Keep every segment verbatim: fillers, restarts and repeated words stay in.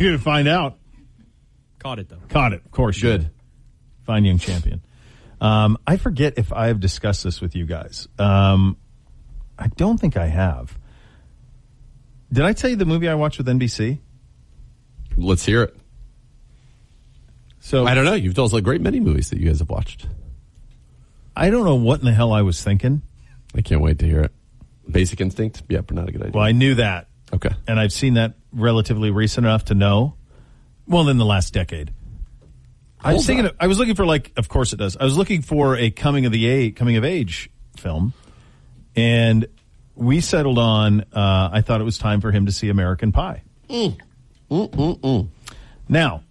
going to find out. Caught it, though. Caught it, of course. Good. You Fine young champion. Um, I forget if I have discussed this with you guys. Um, I don't think I have. Did I tell you the movie I watched with N B C? Let's hear it. So I don't know. You've told us a great many movies that you guys have watched. I don't know what in the hell I was thinking. I can't wait to hear it. Basic Instinct? Yep, not a good idea. Well, I knew that. Okay. And I've seen that relatively recent enough to know. Well, in the last decade. I was thinking. Of, I was looking for like. Of course, it does. I was looking for a coming of the age, coming of age film, and we settled on. Uh, I thought it was time for him to see American Pie. Mm. Mm, mm, mm. Now,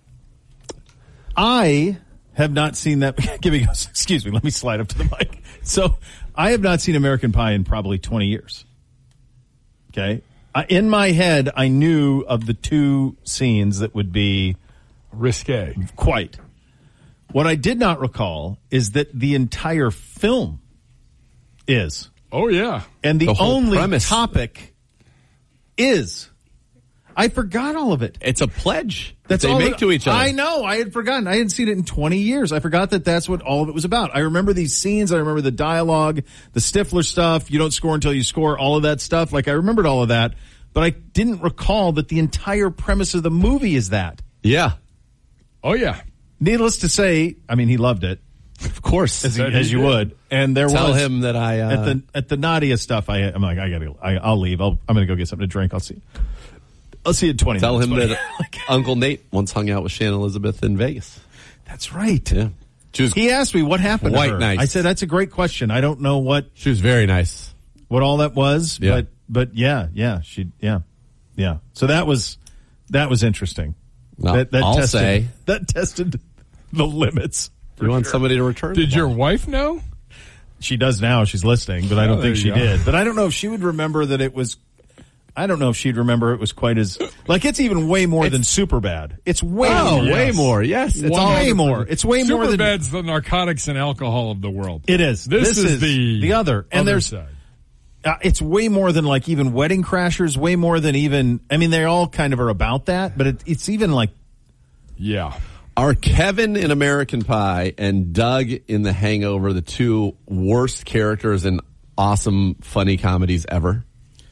I have not seen that. Give me. Excuse me. Let me slide up to the mic. So, I have not seen American Pie in probably twenty years. Okay. I, in my head, I knew of the two scenes that would be risque. Quite. What I did not recall is that the entire film is. Oh, yeah. And the, The whole only premise. topic is. I forgot all of it. It's a pledge that That's they all make it- to each other. I know. I had forgotten. I hadn't seen it in twenty years. I forgot that that's what all of it was about. I remember these scenes. I remember the dialogue, the Stifler stuff. You don't score until you score. All of that stuff. Like I remembered all of that, but I didn't recall that the entire premise of the movie is that. Yeah. Oh, yeah. Needless to say, I mean, he loved it. Of course. As, he, That he as you did. would. And there Tell was. him that I... Uh, At the at the Nadia stuff, I, I'm like, I gotta, I, I'll leave. I'll, I'm gonna go get something to drink. I'll see. I'll see you in twenty tell minutes. him buddy. that Uncle Nate once hung out with Shannon Elizabeth in Vegas. That's right. Yeah. She was, He asked me what happened Quite to her. nice. I said, that's a great question. I don't know what, she was very nice. what all that was, Yeah. but, but yeah, yeah, she, yeah, yeah. So that was, that was interesting. Well, that, that I'll tested, say... that tested the limits. You want somebody to return? Did the your ball. wife know? She does now. She's listening, but I Oh, don't there think you she go. did. But I don't know if she would remember that it was. I don't know if she'd remember it was quite as like it's even way more than super bad. It's way Oh, more. way more. Yes. It's all way more. It's way more than Superbad's the narcotics and alcohol of the world. it is. This, is, the the other, and other there's side. uh, it's way more than like even Wedding Crashers. Way more than even. I mean, they all kind of are about that, but it, it's even like Yeah. Are Kevin in American Pie and Doug in The Hangover the two worst characters in awesome, funny comedies ever?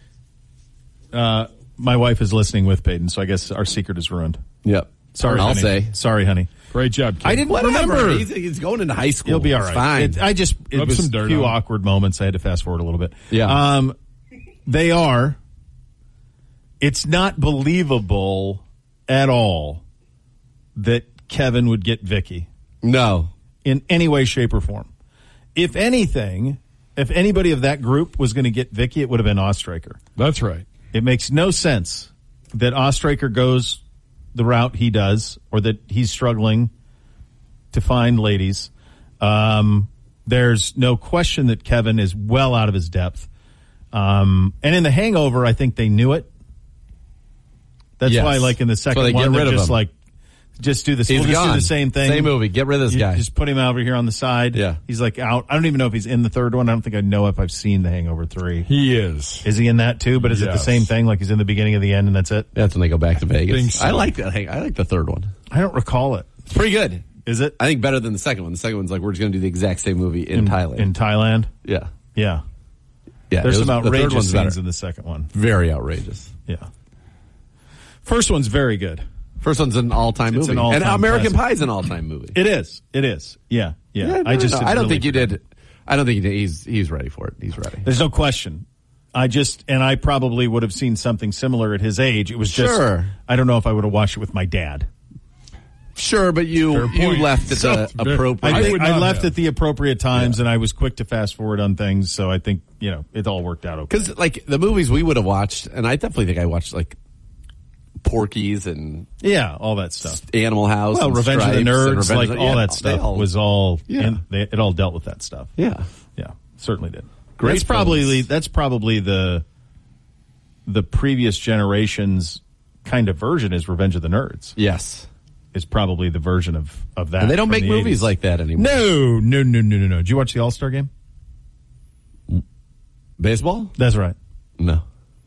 uh, my wife is listening with Peyton, so I guess our secret is ruined. Yep. Sorry, I'll honey. say. Sorry, honey. Great job, Kim. I didn't Whatever. remember. He's, he's going into high school. He'll be all It's right. fine. It, I just it Rub was some a dirt few on it. awkward moments. I had to fast forward a little bit. Yeah. Um, they are. It's not believable at all that Kevin would get Vicky no. in any way, shape, or form. If anything, if anybody of that group was going to get Vicky, it would have been Ostraker. That's right. It makes no sense that Ostraker goes the route he does, or that he's struggling to find ladies. Um, there's no question that Kevin is well out of his depth. Um, and in The Hangover, I think they knew it. That's Yes. why, like in the So second they get one, they're rid of just him. like, just do this. He's we'll just do gone. the same thing. Same movie. Get rid of this You guy. Just put him over here on the side. Yeah. He's like out. I don't even know if he's in the third one. I don't think I know if I've seen The Hangover three. He is. Is he in that too? But is it the Yes. same thing? Like he's in the beginning of the end and that's it? That's when they go back to Vegas. Think so. I like that. Hey, I like the third one. I don't recall it. It's pretty good. Is it I think better than the second one. The second one's like we're just going to do the exact same movie in, Thailand. in Thailand? yeah. Yeah. Yeah. There's it was- some the third outrageous one's better. scenes in the second one. Very outrageous. Yeah. First one's very good. First one's an all-time It's movie. an all-time and American classic. Pie is an all-time movie. It is. It is. Yeah. Yeah. Yeah, no, I just no, didn't I don't really think you forget. did. I don't think you did. He's he's ready for it. He's ready. There's no question. I just and I probably would have seen something similar at his age. It was just Sure. I don't know if I would have watched it with my dad. Sure, but you Fair you point. left at So, the very- appropriate. I, I think would I not left have. at the appropriate times and I was quick to fast forward on things, so I think, you know, it all worked out okay. Because like the movies we would have watched, and I definitely think I watched like Porky's and Yeah, all that stuff. Animal House. Well, and Revenge of the Stripes and Nerds, Revenge like of- all yeah, that they stuff all- was all Yeah. in, they, it all dealt with that stuff. yeah. Yeah, certainly did. Great That's probably films. that's probably the the previous generation's kind of version is Revenge of the Nerds. Yes. Is probably the version of of that. And they don't from make the movies eighties. like that anymore. No, no, no, no, no, no. Did you watch the All Star game? Baseball? That's right. No.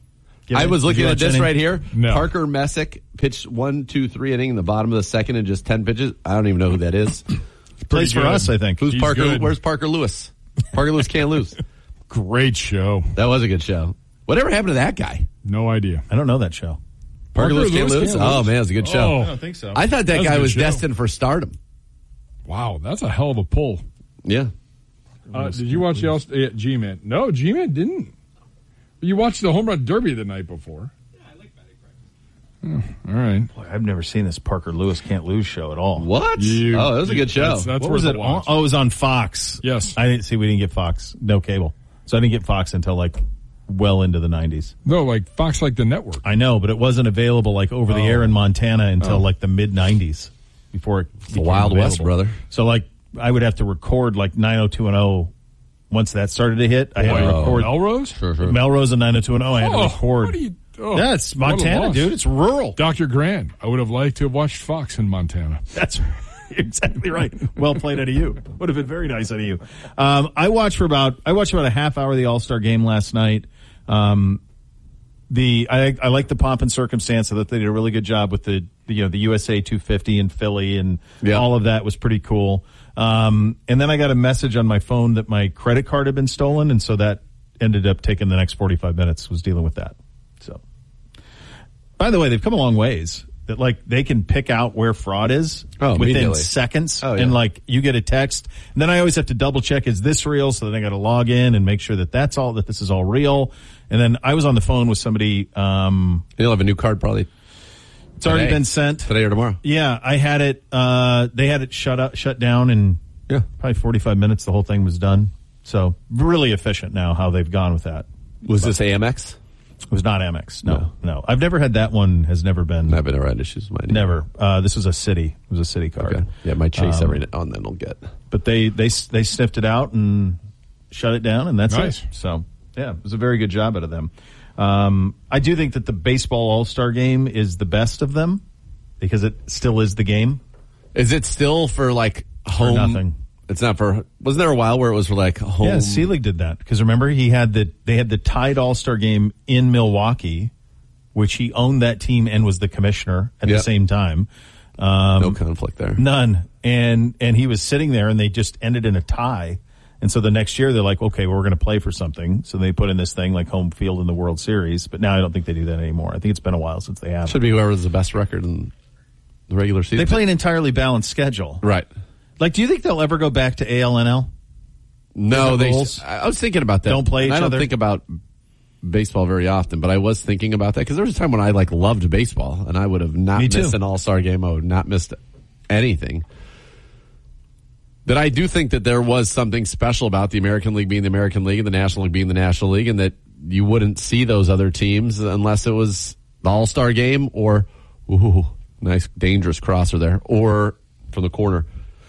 Get I it? was Did looking you at watch this any? right here. No. Parker Messick pitched one, two, three inning in the bottom of the second in just ten pitches. I don't even know who that is. Plays for good. us, I think. Who's He's Parker? good. Where's Parker Lewis? Parker Lewis can't lose. Great show. That was a good show. Whatever happened to that guy? No idea. I don't know that show. Parker, Parker Lewis can't Lewis lose. can't Oh lose. man, it was a good show. Oh. I don't think so. I thought that That's a guy good was show. destined for stardom. Wow, that's a hell of a pull. Yeah. Uh, did you watch the All- uh, G-Man? No, G-Man didn't. You watched the Home Run Derby the night before. Yeah, I like batting practice. Oh, all right. Boy, I've never seen this Parker Lewis Can't Lose show at all. What? You- oh, that was a good show. That's, that's What worth was it a on? watch. Oh, it was on Fox. Yes. I didn't see. We didn't get Fox. No cable, so I didn't get Fox until like well into the nineties. No, like Fox, like the network. I know, but it wasn't available like over the Oh. air in Montana until like the mid nineties before it the became Wild West, available. brother. So like I would have to record like nine oh two one oh. Once that started to hit, I had to Wow. record Melrose? Sure, sure. Melrose and nine oh two one oh. I had to Oh, record. what are you? Oh, yeah, it's what a Montana, loss. dude. It's rural. Doctor Grand. I would have liked to have watched Fox in Montana. That's exactly right. Well played out of you. Would have been very nice out of you. Um, I watched for about I watched about a half hour of the All Star game last night. Um, the I I like the pomp and circumstance. I thought they did a really good job with the, the you know the U S A two fifty in Philly and Yeah. all of that was pretty cool. Um, and then I got a message on my phone that my credit card had been stolen, and so that ended up taking the next forty-five minutes was dealing with that. So, by the way, they've come a long ways. That like they can pick out where fraud is Oh, within immediately. seconds, Oh, yeah. and like you get a text, and then I always have to double check is this real? So then I got to log in and make sure that that's all that this is all real. And then I was on the phone with somebody. Um, You'll have a new card probably it's already Today. been sent. today or tomorrow. Yeah, I had it. Uh, they had it shut up, shut down in Yeah. probably forty-five minutes. The whole thing was done. So really efficient now how they've gone with that. Was this A M X? It was not Amex. No, no. I've never had that one. Has never been. I've been around issues. Mine. Never. Uh, this was a city. It was a city card. Okay. Yeah, my Chase Um, every now and then will get. But they they they sniffed it out and shut it down, and that's Nice. it. So yeah, it was a very good job out of them. Um, I do think that the baseball All Star Game is the best of them because it still is the game. Is it still for like home? nothing. It's not for. Wasn't there a while where it was for like home? Yeah, Selig did that because remember he had the they had the tied All Star Game in Milwaukee, which he owned that team and was the commissioner at Yep. the same time. Um, No conflict there. None. And and he was sitting there and they just ended in a tie. And so the next year they're like, okay, well, we're going to play for something. So they put in this thing like home field in the World Series. But now I don't think they do that anymore. I think it's been a while since they have. Should be whoever has the best record in the regular season. They play an entirely balanced schedule. right. Like, do you think they'll ever go back to A L N L? No, Different they. rules? I was thinking about that. Don't play And each I don't other? think about baseball very often, but I was thinking about that because there was a time when I like loved baseball and I would have not Me too. missed an All Star game. I would not missed anything. But I do think that there was something special about the American League being the American League and the National League being the National League, and that you wouldn't see those other teams unless it was the All Star game or, ooh, nice dangerous crosser there, or from the corner,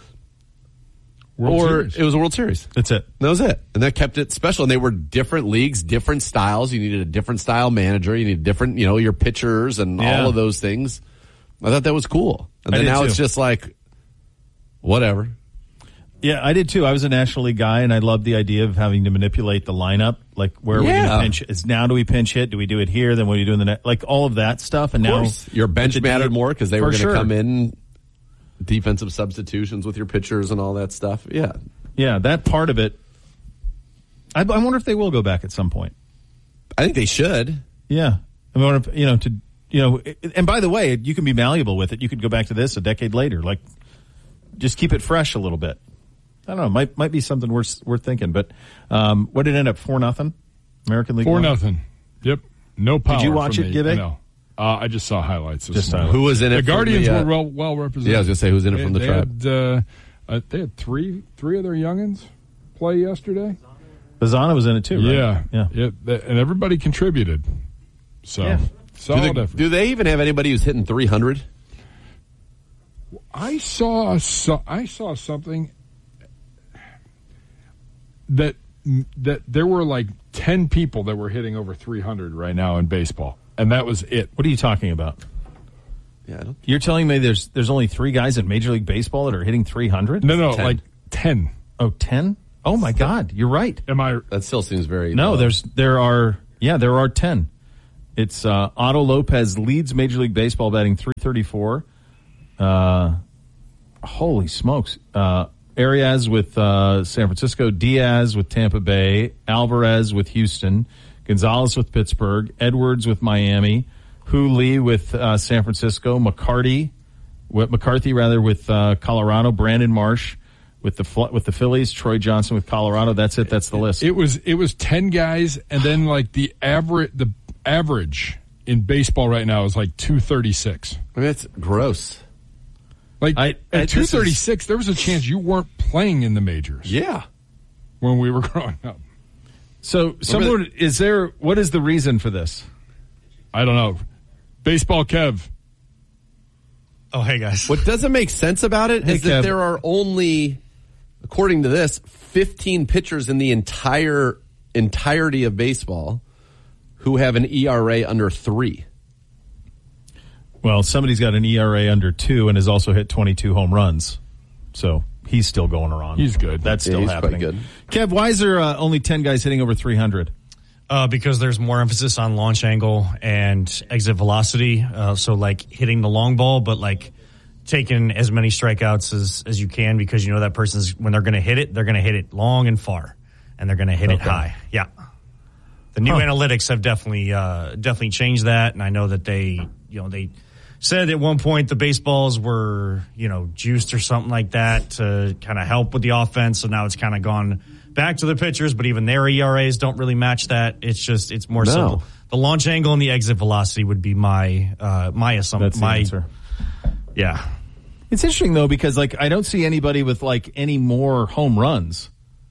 World or Series. it was a World Series. That's it. That was it. And that kept it special. And they were different leagues, different styles. You needed a different style manager. You needed different, you know, your pitchers and Yeah. all of those things. I thought that was cool. And I then did now too. it's just like, whatever. Yeah, I did too. I was a National League guy, and I loved the idea of having to manipulate the lineup. Like, where are we Yeah. going to pinch? Is now do we pinch hit? Do we do it here? Then what do you do in the net? Like all of that stuff. And now Your bench the D- mattered more because they were For going to sure. come in defensive substitutions with your pitchers and all that stuff. Yeah. Yeah, that part of it. I, I wonder if they will go back at some point. I think they should. Yeah, I mean, if, you know, to you know, and by the way, you can be malleable with it. You could go back to this a decade later. Like, just keep it fresh a little bit. I don't know. Might might be something worth worth thinking. But um, what did it end up four nothing? American League Four won? nothing. Yep. No power. you watch from it, me. Gibby? No. Uh, I just saw highlights. This Just morning. highlights. Who was in it The from Guardians the, uh, were well well represented. Yeah, I was going to say, who's in it They- from the they tribe? Had, uh, uh, they had three three of their youngins play yesterday. Bazana was in it too, right? Yeah, yeah. yeah, th- and everybody contributed. So Yeah. Do solid they, effort. do they even have anybody who's hitting three hundred? I saw so, I saw something that that there were like ten people that were hitting over three hundred right now in baseball, and that was it. What are you talking about? Yeah, I don't. You're telling me there's there's only three guys in Major League Baseball that are hitting three hundred? No, no, ten. like ten. Oh, ten? Oh my God, you're right. Am I? That still seems very No, low. there's there are yeah there are ten. It's uh, Otto Lopez leads Major League Baseball batting three thirty-four. Uh, holy smokes. Uh, Arias with uh, San Francisco, Diaz with Tampa Bay, Alvarez with Houston, Gonzalez with Pittsburgh, Edwards with Miami, Hu-Lee with uh, San Francisco, McCarty, with, McCarthy rather with uh, Colorado, Brandon Marsh with the with the Phillies, Troy Johnson with Colorado. That's it. That's the list. It was it was ten guys, and then like the average the average in baseball right now is like two thirty-six. I mean, that's gross. Like I, I, at two thirty-six, there was a chance you weren't playing in the majors. Yeah, when we were growing up. So, someone is there? What is the reason for this? I don't know. Baseball Kev. Oh, hey guys. What doesn't make sense about it hey, is that Kev. there are only, according to this, fifteen pitchers in the entire entirety of baseball who have an E R A under three. Well, somebody's got an E R A under two and has also hit twenty-two home runs. So he's still going around. He's good. That's still yeah, he's happening. Quite good. Kev, why is there uh, only ten guys hitting over three hundred? Uh, because there's more emphasis on launch angle and exit velocity. Uh, so like hitting the long ball, but like taking as many strikeouts as, as you can, because you know that person's, when they're going to hit it, they're going to hit it long and far, and they're going to hit Okay. it high. Yeah. The new Huh. analytics have definitely, uh, definitely changed that. And I know that they, you know, they said at one point the baseballs were, you know, juiced or something like that to kind of help with the offense. So now it's kind of gone back to the pitchers, but even their E R As don't really match that. It's just, it's more No. simple. The launch angle and the exit velocity would be my, uh, my assumption. That's the my, answer. Yeah. It's interesting, though, because like I don't see anybody with like any more home runs.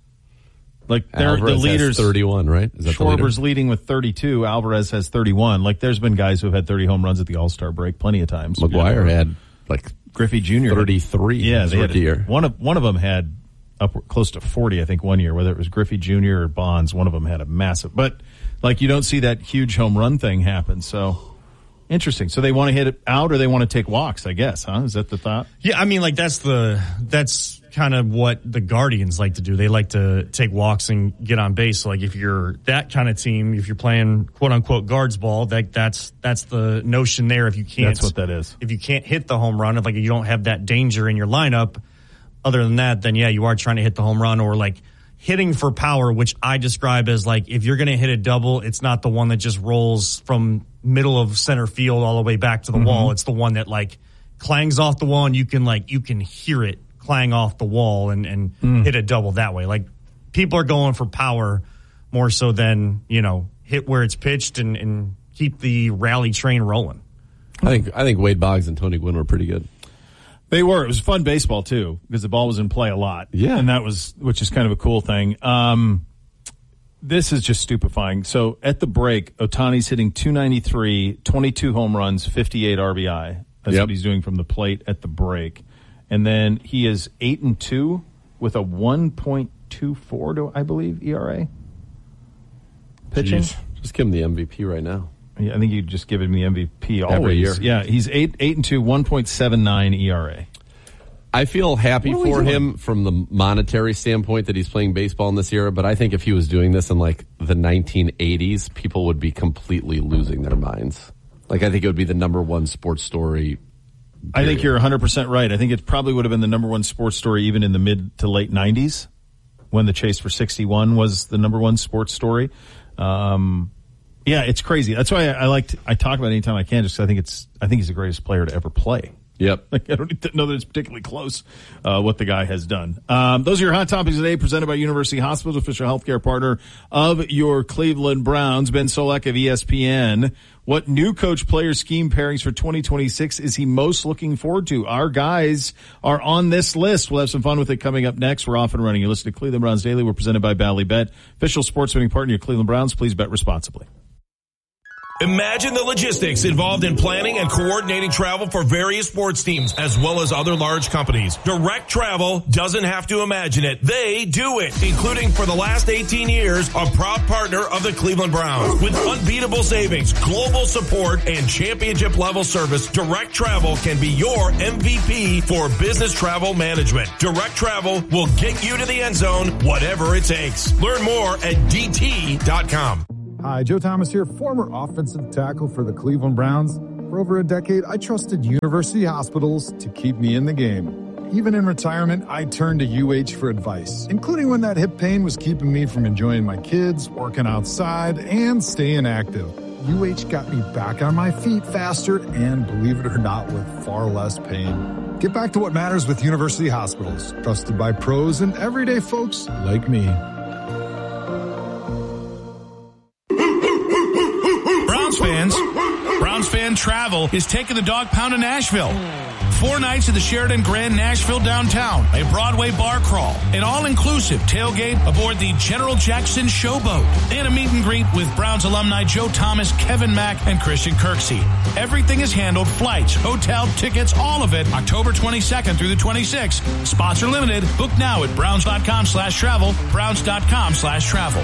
Like they're Alvarez the has leaders. thirty-one, right? Is that the leader? Schwarber's leading with thirty-two. Alvarez has thirty-one. Like there's been guys who have had thirty home runs at the All-Star break plenty of times. McGuire had like Griffey Junior thirty-three. Yeah, his they had rookie year. one of one of them had up close to forty, I think, one year. Whether it was Griffey Junior or Bonds, one of them had a massive. But like you don't see that huge home run thing happen. So interesting. So they want to hit it out, or they want to take walks, I guess, huh? Is that the thought? Yeah, I mean, like that's the that's kind of what the Guardians like to do. They like to take walks and get on base. So like if you're that kind of team, if you're playing quote unquote guards ball, that that's that's the notion there. If you can't, That's what that is. If you can't hit the home run, if like you don't have that danger in your lineup, other than that, then yeah, you are trying to hit the home run, or like hitting for power, which I describe as like if you're going to hit a double, it's not the one that just rolls from middle of center field all the way back to the mm-hmm. wall. It's the one that like clangs off the wall and you can like you can hear it clang off the wall and, and mm. hit a double that way. Like people are going for power more so than, you know, hit where it's pitched and, and keep the rally train rolling. I think I think Wade Boggs and Tony Gwynn were pretty good. They were. It was fun baseball too, because the ball was in play a lot. Yeah. And that was, which is kind of a cool thing. Um, this is just stupefying. So at the break, Ohtani's hitting two ninety-three, twenty-two home runs, fifty-eight R B I. That's yep. what he's doing from the plate at the break. And then he is eight and two with a one point two four, to I believe, E R A. Pitching. Jeez. Just give him the M V P right now. Yeah, I think you just give him the M V P always. Every year. Yeah, he's eight eight and two, one point seven nine E R A. I feel happy What are we for doing? him from the monetary standpoint that he's playing baseball in this era, but I think if he was doing this in like the nineteen eighties, people would be completely losing their minds. Like I think it would be the number one sports story. I think you're one hundred percent right. I think it probably would have been the number one sports story even in the mid to late nineties when the chase for sixty-one was the number one sports story. Um, yeah, it's crazy. That's why I, I like to, I talk about it anytime I can, just 'cause I think it's I think he's the greatest player to ever play. Yep. Like, I don't need to know that it's particularly close uh, what the guy has done. Um, those are your hot topics today, presented by University Hospital, official healthcare partner of your Cleveland Browns. Ben Solak of E S P N. What new coach-player scheme pairings for twenty twenty-six is he most looking forward to? Our guys are on this list. We'll have some fun with it coming up next. We're off and running. You listen to Cleveland Browns Daily. We're presented by Bally Bet, official sports betting partner of your Cleveland Browns. Please bet responsibly. Imagine the logistics involved in planning and coordinating travel for various sports teams as well as other large companies. Direct Travel doesn't have to imagine it. They do it, including for the last eighteen years, a proud partner of the Cleveland Browns. With unbeatable savings, global support, and championship level service, Direct Travel can be your M V P for business travel management. Direct Travel will get you to the end zone, whatever it takes. Learn more at D T dot com. Hi, Joe Thomas here, former offensive tackle for the Cleveland Browns. For over a decade, I trusted university hospitals to keep me in the game. Even in retirement, I turned to U H for advice, including when that hip pain was keeping me from enjoying my kids, working outside, and staying active. U H got me back on my feet faster and, believe it or not, with far less pain. Get back to what matters with university hospitals, trusted by pros and everyday folks like me. Browns fans, Browns Fan Travel is taking the Dog Pound to Nashville. Four nights at the Sheridan Grand Nashville downtown, a Broadway bar crawl, an all-inclusive tailgate aboard the General Jackson Showboat, and a meet and greet with Browns alumni Joe Thomas, Kevin Mack, and Christian Kirksey. Everything is handled, flights, hotel, tickets, all of it, October twenty-second through the twenty-sixth. Spots are limited. Book now at browns.com slash travel, browns.com slash travel.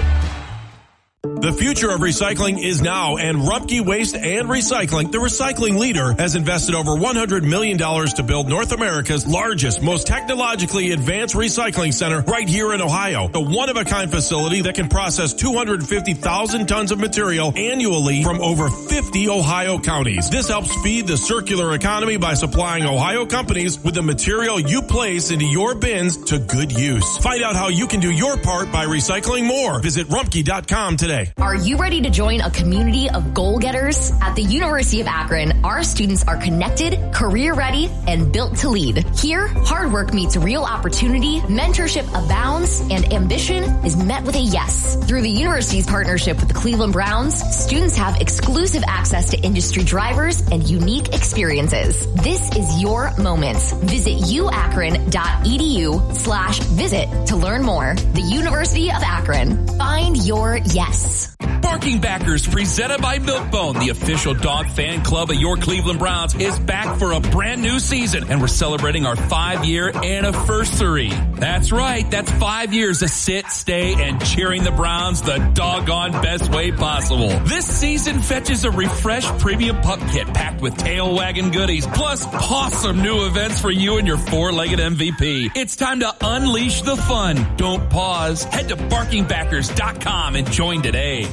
The future of recycling is now, and Rumpke Waste and Recycling, the recycling leader, has invested over one hundred million dollars to build North America's largest, most technologically advanced recycling center right here in Ohio. A one-of-a-kind facility that can process two hundred fifty thousand tons of material annually from over fifty Ohio counties. This helps feed the circular economy by supplying Ohio companies with the material you place into your bins to good use. Find out how you can do your part by recycling more. Visit rumpke dot com today. Are you ready to join a community of goal-getters? At the University of Akron, our students are connected, career-ready, and built to lead. Here, hard work meets real opportunity, mentorship abounds, and ambition is met with a yes. Through the university's partnership with the Cleveland Browns, students have exclusive access to industry drivers and unique experiences. This is your moment. Visit uakron.edu slash visit to learn more. The University of Akron. Find your yes. Barking Backers, presented by Milkbone, the official dog fan club of your Cleveland Browns, is back for a brand new season, and we're celebrating our five-year anniversary. That's right, that's five years of sit, stay, and cheering the Browns the doggone best way possible. This season fetches a refreshed premium pup kit packed with tail wagging goodies, plus awesome new events for you and your four-legged M V P. It's time to unleash the fun. Don't pause. Head to barking backers dot com and join today.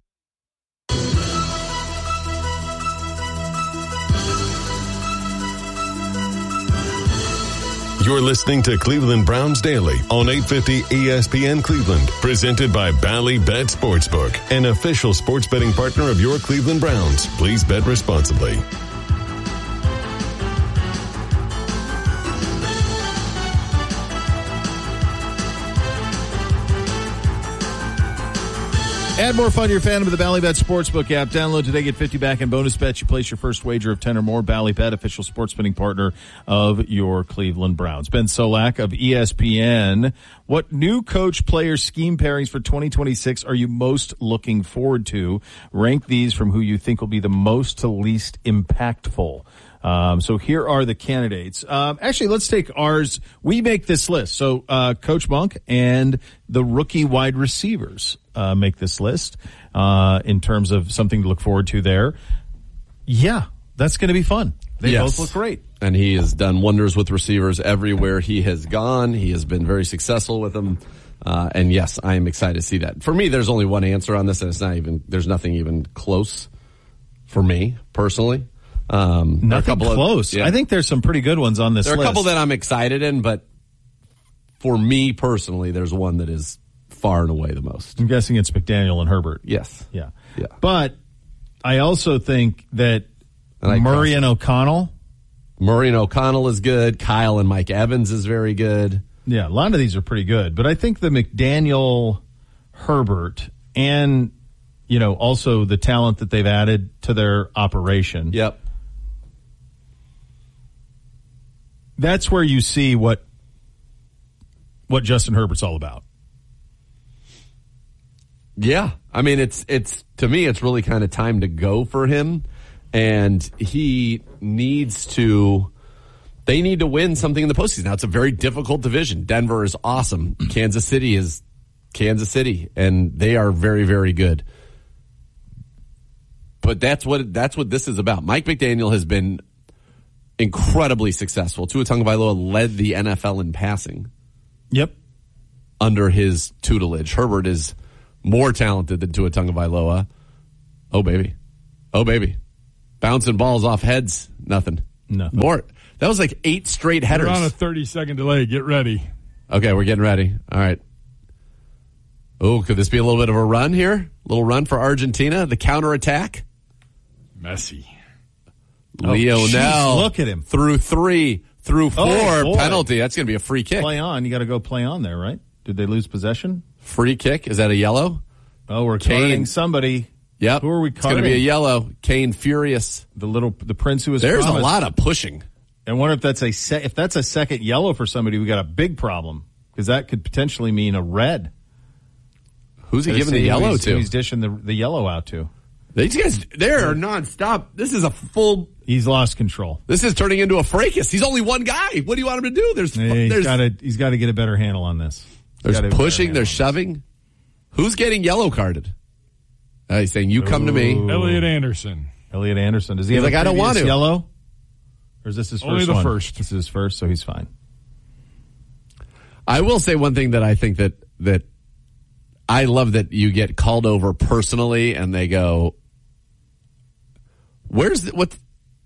You're listening to Cleveland Browns Daily on eight fifty E S P N Cleveland, presented by Bally Bet Sportsbook, an official sports betting partner of your Cleveland Browns. Please bet responsibly. Add more fun to your fandom with the Bally Bet Sportsbook app. Download today, get fifty back in bonus bets. You place your first wager of ten or more. Bally Bet, official sports betting partner of your Cleveland Browns. Ben Solak of E S P N. What new coach player scheme pairings for twenty twenty-six are you most looking forward to? Rank these from who you think will be the most to least impactful. Um, so here are the candidates. Um, actually, let's take ours. We make this list. So, uh, Coach Monk and the rookie wide receivers, uh, make this list, uh, in terms of something to look forward to there. Yeah, that's going to be fun. They yes. both look great. And he has done wonders with receivers everywhere he has gone. He has been very successful with them. Uh, and yes, I am excited to see that. For me, there's only one answer on this, and it's not even, there's nothing even close for me personally. Um, Nothing close. Of, yeah. I think there's some pretty good ones on this list. There are list. a couple that I'm excited in, but for me personally, there's one that is far and away the most. I'm guessing it's McDaniel and Herbert. Yes. Yeah. Yeah. But I also think that and Murray and O'Connell. Murray and O'Connell is good. Kyle and Mike Evans is very good. Yeah, a lot of these are pretty good. But I think the McDaniel, Herbert, and, you know, also the talent that they've added to their operation. Yep. That's where you see what what Justin Herbert's all about. Yeah. I mean, it's, it's, to me, it's really kind of time to go for him. And he needs to, they need to win something in the postseason. Now, it's a very difficult division. Denver is awesome. Kansas City is Kansas City, and they are very, very good. But that's what, that's what this is about. Mike McDaniel has been incredibly successful. Tua Tagovailoa led the N F L in passing. Yep. Under his tutelage. Herbert is more talented than Tua Tagovailoa. Oh, baby. Oh, baby. Bouncing balls off heads. Nothing. Nothing. More. That was like eight straight headers. We're on a thirty-second delay. Get ready. Okay, we're getting ready. All right. Oh, could this be a little bit of a run here? A little run for Argentina? The counterattack? Messi. Oh, Lionel. geez, look at him. Through three, through four. Oh, penalty. That's going to be a free kick. Play on. You got to go play on there, right? Did they lose possession? Free kick. Is that a yellow? Oh, we're Kane. carding somebody. Yep. Who are we It's going to carding? be a yellow. Kane furious. The little, the prince who was There's promised. a lot of pushing. I wonder if that's a se- if that's a second yellow for somebody. We got a big problem because that could potentially mean a red. Who's he Gotta giving the see who yellow he's, to? who He's dishing the the yellow out to. These guys, they're nonstop. This is a full. He's lost control. This is turning into a fracas. He's only one guy. What do you want him to do? There's, He's there's, got to he's got to get a better handle on this. there's Gotta get a pushing. better There's handle on shoving. Who's getting yellow carded? Uh, he's saying, "You come to me." Ooh. Elliot Anderson. this. Elliot Anderson. Does he He's have like, a "I don't want previous to." yellow? Or is this his first Only the one? first. This is his first, so he's fine. I will say one thing that I think that that I love that you get called over personally, and they go, "Where's the, what?"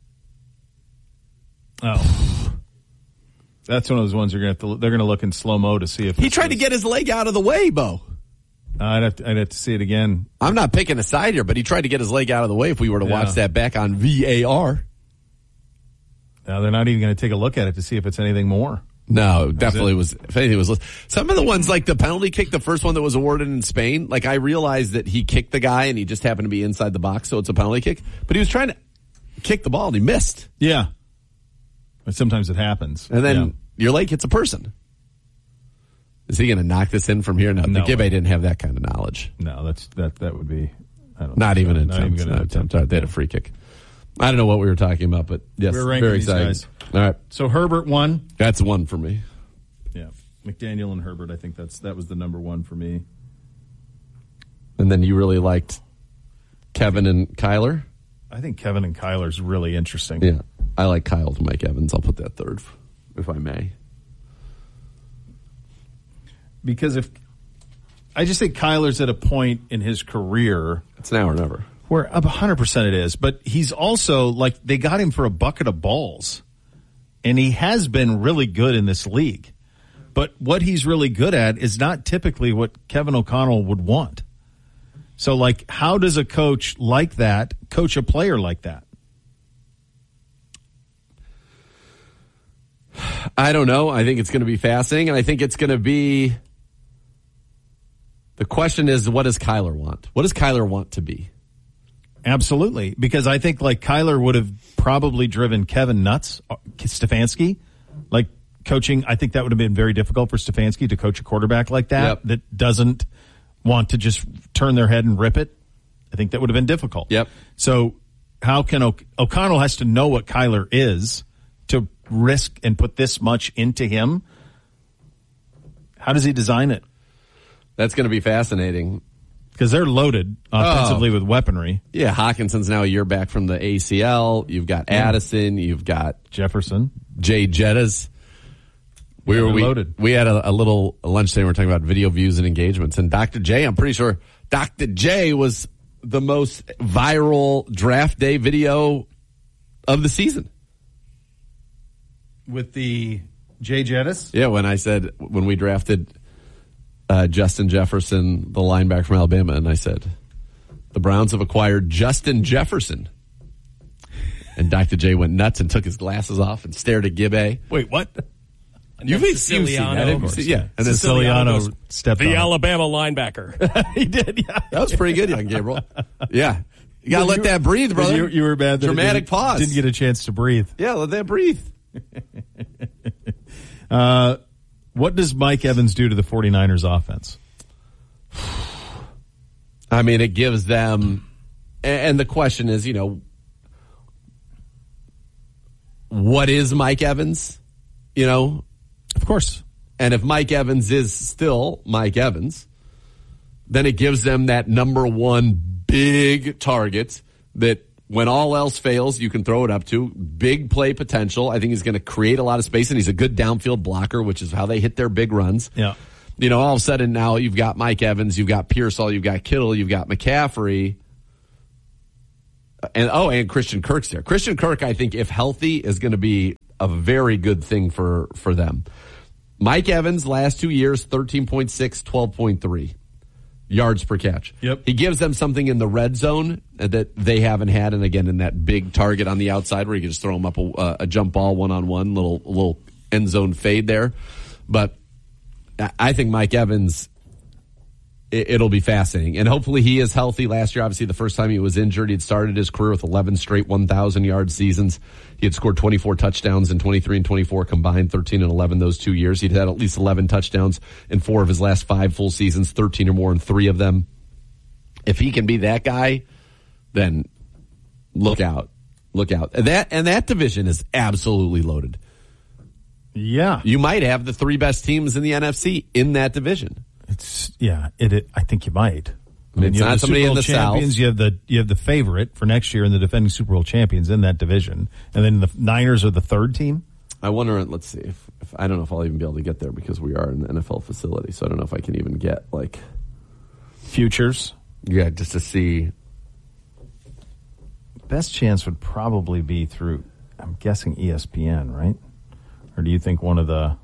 Oh, that's one of those ones you're gonna have to. They're gonna look in slow mo to see if He this tried to is- get his leg out of the way, Bo. I'd have to. I'd have to see it again. I'm not picking a side here, but he tried to get his leg out of the way. If we were to Yeah. watch that back on V A R, Now they're not even going to take a look at it to see if it's anything more. no, definitely it? was. If anything was, some of the ones like the penalty kick, the first one that was awarded in Spain. Like I realized that he kicked the guy and he just happened to be inside the box, so it's a penalty kick. But he was trying to kick the ball and he missed, Yeah, but sometimes it happens. and then Yeah. your leg hits a person. Is he going to knock this in from here? No, No the Gibbe way. didn't have that kind of knowledge. No, that's that. That would be. I don't Not think even so. an Not attempt. even Not gonna attempt. All right, they had a free kick. I don't know what we were talking about, but yes, We're ranking very these exciting. guys. All right, So Herbert won. that's one for me. Yeah, McDaniel and Herbert. I think that's that was the number one for me. And then you really liked Kevin and Kyler. I think Kevin and Kyler's really interesting. Yeah, I like Kyle to Mike Evans. I'll put that third, if I may. Because if I just think Kyler's at a point in his career It's now or never. where one hundred percent it is, but he's also like they got him for a bucket of balls, and he has been really good in this league. But what he's really good at is not typically what Kevin O'Connell would want. So, like, how does a coach like that coach a player like that? I don't know. I think it's going to be fascinating, and I think it's going to be. The question is, what does Kyler want? What does Kyler want to be? Absolutely, because I think like Kyler would have probably driven Kevin nuts, Stefanski, like coaching. I think that would have been very difficult for Stefanski to coach a quarterback like that Yep. that doesn't want to just turn their head and rip it. I think that would have been difficult. Yep. So how can o- O'Connell has to know what Kyler is to risk and put this much into him? How does he design it? That's going to be fascinating. Because they're loaded offensively Oh. with weaponry. Yeah, Hawkinson's now a year back from the A C L. You've got Addison. You've got Jefferson. Jay Jettas. We Yeah, were they're we, loaded. we had a, a little lunch today. We were talking about video views and engagements, and Doctor J. I'm pretty sure Doctor J was the most viral draft day video of the season. With the Jay Jettis? Yeah, when I said when we drafted uh, Justin Jefferson, the linebacker from Alabama, and I said the Browns have acquired Justin Jefferson, and Doctor J went nuts and took his glasses off and stared at Gibbe. Wait, what? You've you've seen that, haven't you? See- yeah, And then Siciliano goes, stepped the on it. Alabama linebacker. He did, yeah. that was pretty good, young Gabriel. Yeah, you gotta let that breathe, brother. You, you were bad. That it Dramatic didn't- pause. Didn't get a chance to breathe. Yeah, let that breathe. Uh, what does Mike Evans do to the 49ers offense? I mean, it gives them, and the question is, you know, what is Mike Evans? You know, Of course. and if Mike Evans is still Mike Evans, then it gives them that number one big target that when all else fails, you can throw it up to. Big play potential. I think he's going to create a lot of space, and he's a good downfield blocker, which is how they hit their big runs. Yeah. You know, all of a sudden now you've got Mike Evans, you've got Pearsall, you've got Kittle, you've got McCaffrey. And oh, and Christian Kirk's there. Christian Kirk, I think, if healthy, is going to be a very good thing for, for them. Mike Evans, last two years, thirteen point six, twelve point three yards per catch. Yep. He gives them something in the red zone that they haven't had, and again, in that big target on the outside where you can just throw them up a, a jump ball one-on-one, little little end zone fade there. But I think Mike Evans, it'll be fascinating. And hopefully he is healthy. Last year, obviously, the first time he was injured, he'd started his career with eleven straight one thousand yard seasons. He had scored twenty-four touchdowns in twenty-three and twenty-four combined, thirteen and eleven those two years. He'd had at least eleven touchdowns in four of his last five full seasons, thirteen or more in three of them. If he can be that guy, then look out. Look out. And that, and that division is absolutely loaded. Yeah. You might have the three best teams in the N F C in that division. It's yeah. It, it I think you might. I mean, It's you have not the somebody Super in Bowl the champions. South. You have the you have the favorite for next year and the defending Super Bowl champions in that division, and then the Niners are the third team. I wonder. Let's see if, if I don't know if I'll even be able to get there because we are in the N F L facility. So I don't know if I can even get like futures. Yeah, just to see. Best chance would probably be through, I'm guessing, E S P N, right? Or do you think one of the...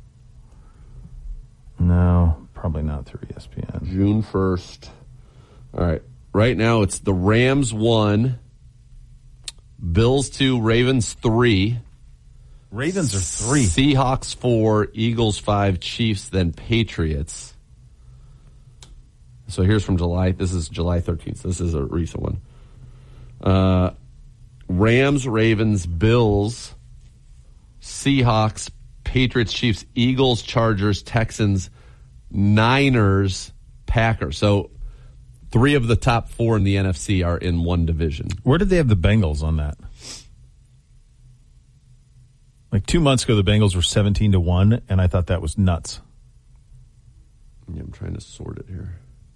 No, probably not through E S P N. June first. All right. Right now it's the Rams one, Bills two, Ravens three. Ravens are three. Seahawks four, Eagles five, Chiefs, then Patriots. So here's from July. This is July thirteenth. So this is a recent one. Uh, Rams, Ravens, Bills, Seahawks, Patriots, Chiefs, Eagles, Chargers, Texans, Niners, Packers. So three of the top four in the N F C are in one division. Where did they have the Bengals on that? Like two months ago, the Bengals were seventeen to one, and I thought that was nuts. Yeah, I'm trying to sort it here.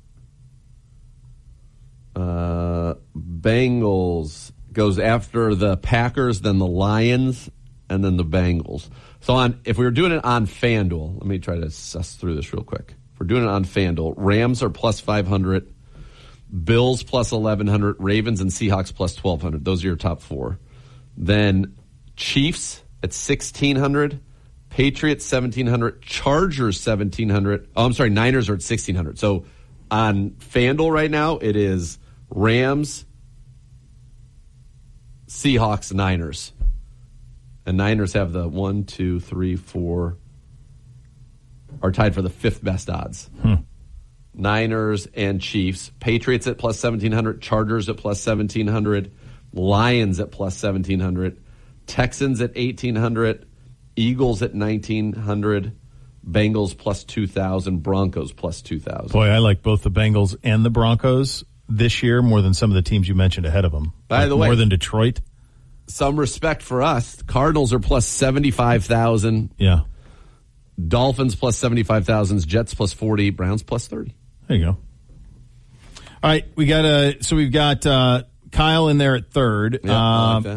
Uh, Bengals goes after the Packers, then the Lions, and then the Bengals. So on, if we were doing it on FanDuel, let me try to suss through this real quick. If we're doing it on FanDuel, Rams are plus five hundred, Bills plus eleven hundred, Ravens and Seahawks plus twelve hundred. Those are your top four. Then Chiefs at sixteen hundred, Patriots seventeen hundred, Chargers seventeen hundred. Oh, I'm sorry, Niners are at sixteen hundred. So on FanDuel right now, it is Rams, Seahawks, Niners. And Niners have the one, two, three, four, are tied for the fifth best odds. Hmm. Niners and Chiefs. Patriots at plus seventeen hundred, Chargers at plus seventeen hundred, Lions at plus seventeen hundred, Texans at eighteen hundred, Eagles at nineteen hundred, Bengals plus two thousand, Broncos plus two thousand. Boy, I like both the Bengals and the Broncos this year more than some of the teams you mentioned ahead of them. By like the way, more than Detroit. Some respect for us. Cardinals are plus seventy-five thousand. Yeah. Dolphins plus seventy-five thousand. Jets plus forty. Browns plus thirty. There you go. All right, we got uh, so we've got uh, Kyle in there at third. Yeah, I like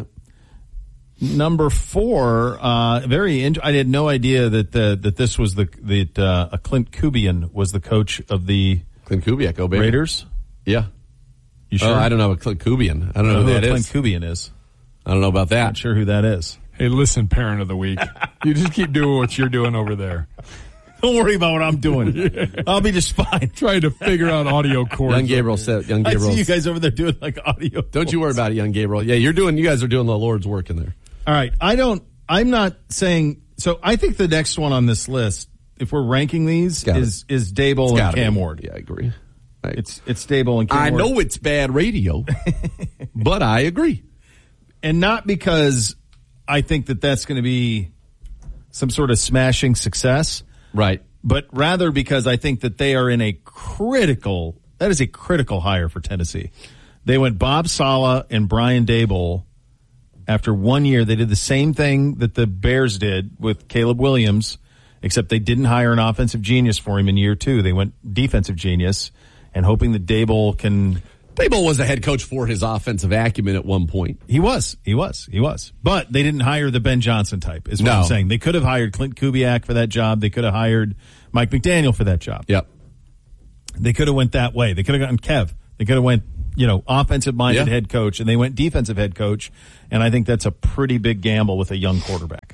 Uh, that. Number four, uh, very. In- I had no idea that the, that this was the that uh, Clint Kubiak was the coach of the Clint Kubiak, go baby. Raiders. Yeah. You sure? Oh, I don't know what Clint Kubiak. I don't know who that Clint is. Kubiak is. I don't know about that. Not sure who that is. Hey, listen, parent of the week. You just keep doing what you're doing over there. Don't worry about what I'm doing. yeah. I'll be just fine. Trying to figure out audio cords. Young Gabriel said. Young I Gabriel. see you guys over there doing like audio. Don't you worry about it, young Gabriel. Yeah, you're doing. You guys are doing the Lord's work in there. All right. I don't. I'm not saying. So I think the next one on this list, if we're ranking these, Got is is Dable and Cam be. Ward. Yeah, I agree. I, It's it's Dable and Cam I Ward. know it's bad radio, but I agree. And not because I think that that's going to be some sort of smashing success, Right. but rather because I think that they are in a critical, that is a critical hire for Tennessee. They went Bob Saleh and Brian Dable. After one year, they did the same thing that the Bears did with Caleb Williams, except they didn't hire an offensive genius for him in year two. They went defensive genius and hoping that Dable can... Dable was a head coach for his offensive acumen at one point. He was. He was. He was. But they didn't hire the Ben Johnson type, is what No. I'm saying. They could have hired Clint Kubiak for that job. They could have hired Mike McDaniel for that job. Yep. They could have went that way. They could have gotten Kev. They could have went you know, offensive-minded Yeah. head coach, and they went defensive head coach, and I think that's a pretty big gamble with a young quarterback.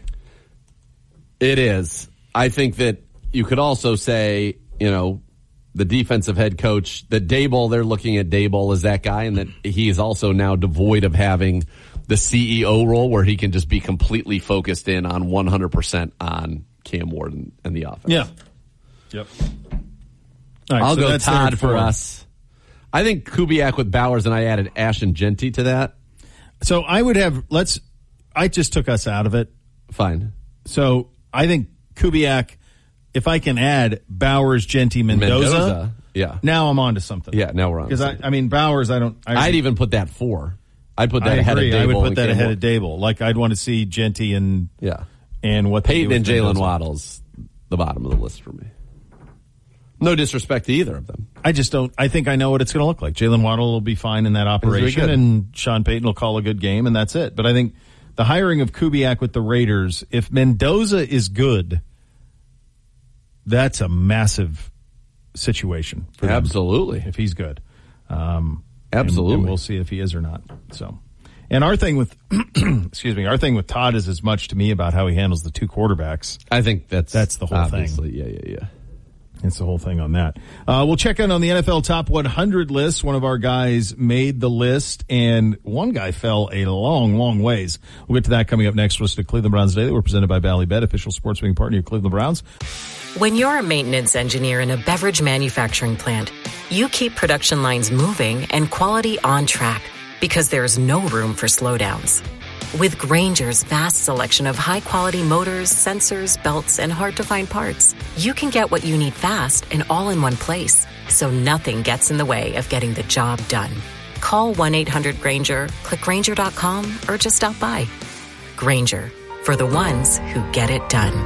It is. I think that you could also say, you know, the defensive head coach, that Daboll, they're looking at Daboll as that guy, and that he is also now devoid of having the C E O role where he can just be completely focused in on one hundred percent on Cam Ward and, and the offense. Yeah. Yep. All right, I'll so go that's Todd their for four. us. I think Kubiak with Bowers, and I added Ashton Genty to that. So I would have, let's, I just took us out of it. Fine. So I think Kubiak, if I can add Bowers, Genty, Mendoza, Mendoza, yeah. now I'm on to something. Yeah, now we're on. Because I, I mean, Bowers, I don't. I, I'd even put that four. I'd put that I ahead agree. of Daboll. I would put and that Cam ahead Ward. of Dable. Like I'd want to see Genty and Yeah. and what they Peyton do and with Jalen Mendoza. Waddle's the bottom of the list for me. No disrespect to either of them. I just don't. I think I know what it's going to look like. Jalen Waddle will be fine in that operation, good. and Sean Payton will call a good game, and that's it. But I think the hiring of Kubiak with the Raiders, if Mendoza is good, that's a massive situation for them. Absolutely. If he's good. Um, Absolutely. And, and we'll see if he is or not. So, and our thing with, excuse me, our thing with Todd is as much to me about how he handles the two quarterbacks. I think that's That's the whole obviously, thing. Yeah, yeah, yeah. It's the whole thing on that. Uh, we'll check in on the N F L Top one hundred list. One of our guys made the list, and one guy fell a long, long ways. We'll get to that coming up next. Listen to Cleveland Browns Daily. We're presented by Bally Bet, official sports betting partner of Cleveland Browns. When you're a maintenance engineer in a beverage manufacturing plant, you keep production lines moving and quality on track because there's no room for slowdowns. With Grainger's vast selection of high-quality motors, sensors, belts, and hard-to-find parts, you can get what you need fast and all in one place, so nothing gets in the way of getting the job done. Call one eight hundred Grainger, click Grainger dot com, or just stop by. Grainger, for the ones who get it done.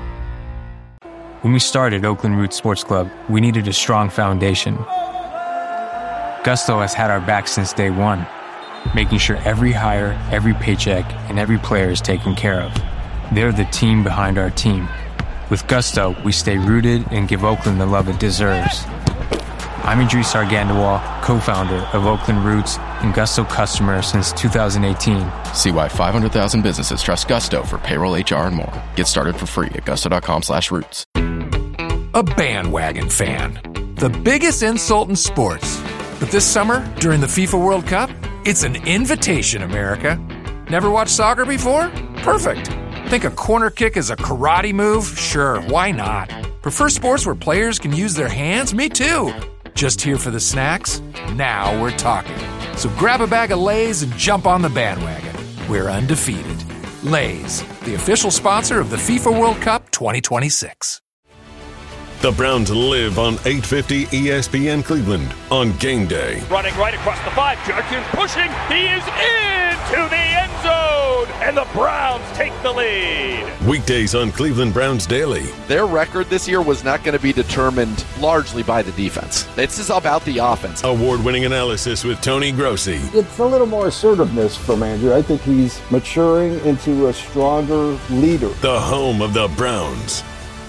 When we started Oakland Roots Sports Club, we needed a strong foundation. Gusto has had our back since day one, making sure every hire, every paycheck, and every player is taken care of. They're the team behind our team. With Gusto, we stay rooted and give Oakland the love it deserves. I'm Idris Argandawal, co-founder of Oakland Roots and Gusto customer since two thousand eighteen. See why five hundred thousand businesses trust Gusto for payroll, H R, and more. Get started for free at gusto.com slash roots. A bandwagon fan. The biggest insult in sports. But this summer, during the FIFA World Cup, it's an invitation, America. Never watched soccer before? Perfect. Think a corner kick is a karate move? Sure, why not? Prefer sports where players can use their hands? Me too. Just here for the snacks? Now we're talking. So grab a bag of Lay's and jump on the bandwagon. We're undefeated. Lay's, the official sponsor of the FIFA World Cup twenty twenty-six. The Browns live on eight fifty E S P N Cleveland on game day. Running right across the five. Jurgens pushing. He is into the end zone. And the Browns take the lead. Weekdays on Cleveland Browns Daily. Their record this year was not going to be determined largely by the defense. This is about the offense. Award-winning analysis with Tony Grossi. It's a little more assertiveness from Andrew. I think he's maturing into a stronger leader. The home of the Browns.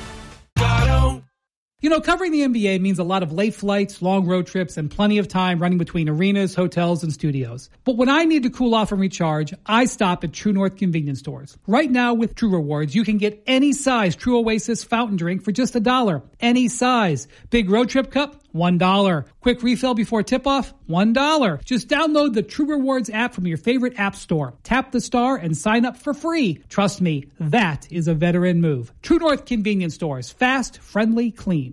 You know, covering the N B A means a lot of late flights, long road trips, and plenty of time running between arenas, hotels, and studios. But when I need to cool off and recharge, I stop at True North convenience stores. Right now with True Rewards, you can get any size True Oasis fountain drink for just a dollar. Any size. Big road trip cup? One dollar. Quick refill before tip-off? One dollar. Just download the True Rewards app from your favorite app store. Tap the star and sign up for free. Trust me, that is a veteran move. True North convenience stores. Fast, friendly, clean.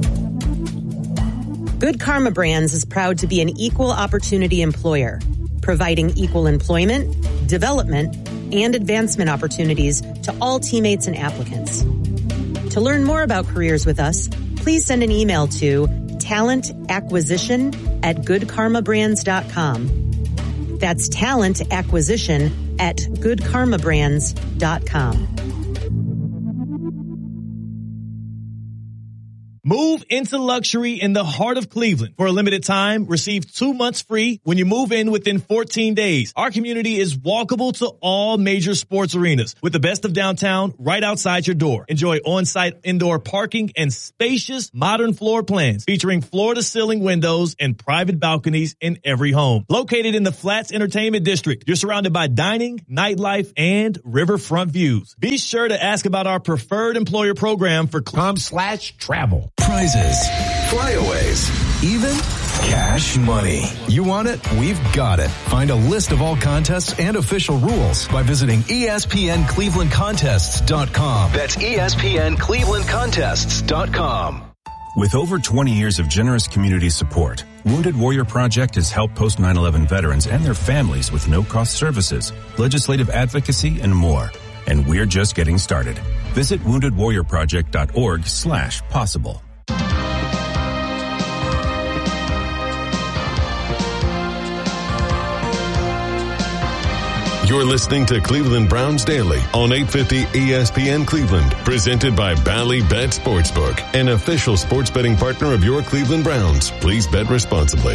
Good Karma Brands is proud to be an equal opportunity employer, providing equal employment, development, and advancement opportunities to all teammates and applicants. To learn more about careers with us, please send an email to talent acquisition at good karma brands dot com. That's talent acquisition at good karma brands dot com. Move into luxury in the heart of Cleveland. For a limited time, receive two months free when you move in within fourteen days. Our community is walkable to all major sports arenas with the best of downtown right outside your door. Enjoy on-site indoor parking and spacious modern floor plans featuring floor-to-ceiling windows and private balconies in every home. Located in the Flats Entertainment District, you're surrounded by dining, nightlife, and riverfront views. Be sure to ask about our preferred employer program for com slash travel. Prizes, flyaways, even cash money. You want it? We've got it. Find a list of all contests and official rules by visiting E S P N Cleveland Contests dot com. That's E S P N Cleveland Contests dot com. With over twenty years of generous community support, Wounded Warrior Project has helped post nine eleven veterans and their families with no-cost services, legislative advocacy, and more. And we're just getting started. Visit wounded warrior project dot org slash possible. You're listening to Cleveland Browns Daily on eight fifty E S P N Cleveland, presented by Bally Bet Sportsbook, an official sports betting partner of your Cleveland Browns. Please bet responsibly.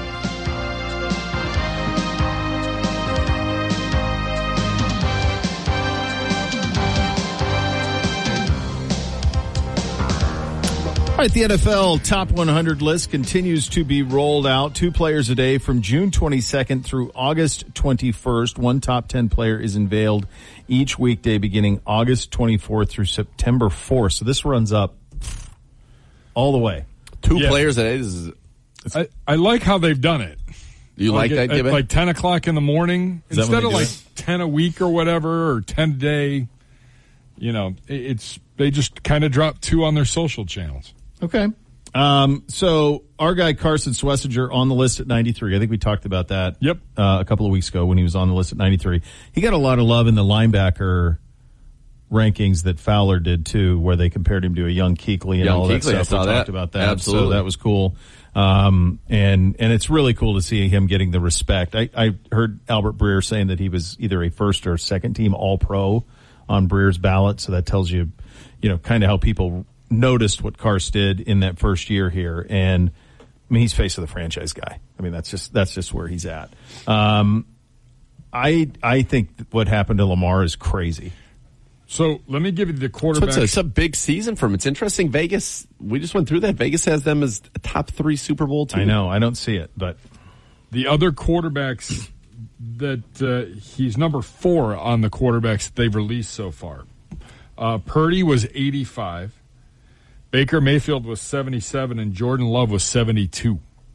All right, the N F L Top one hundred list continues to be rolled out. Two players a day from June twenty-second through August twenty-first. One top ten player is unveiled each weekday beginning August twenty-fourth through September fourth. So this runs up all the way. Two Yeah. players a day. This is, I, I like how they've done it. You like, at, that, Gibbon? At like ten o'clock in the morning Is that instead when of they do like it? ten a week or whatever, or ten a day. You know, it, it's they just kind of drop two on their social channels. Okay. Um, so our guy Carson Swessinger on the list at ninety-three. I think we talked about that. Yep. Uh, a couple of weeks ago when he was on the list at ninety-three. He got a lot of love in the linebacker rankings that Fowler did too, where they compared him to a young Kuechly and Young all Kuechly, that I stuff. saw We that. talked about that. Absolutely. So that was cool. Um, and and it's really cool to see him getting the respect. I, I heard Albert Breer saying that he was either a first or second team All Pro on Breer's ballot. So that tells you, you know, kind of how people noticed what Karst did in that first year here. And I mean, he's face of the franchise guy. I mean, that's just, that's just where he's at. Um, I, I think what happened to Lamar is crazy. So let me give you the So quarterback. it's, a, it's a big season for him. It's interesting. Vegas, we just went through that. Vegas has them as a top three Super Bowl team. I know. I don't see it, but The other quarterbacks that uh, he's number four on the quarterbacks that they've released so far. Uh, Purdy was eighty-five. Baker Mayfield was seventy-seven, and Jordan Love was seventy-two.